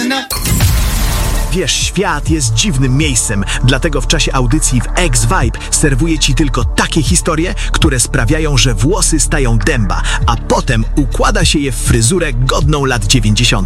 Wiesz, świat jest dziwnym miejscem, dlatego w czasie audycji w X-Vibe serwuję ci tylko takie historie, które sprawiają, że włosy stają dęba, a potem układa się je w fryzurę godną lat 90.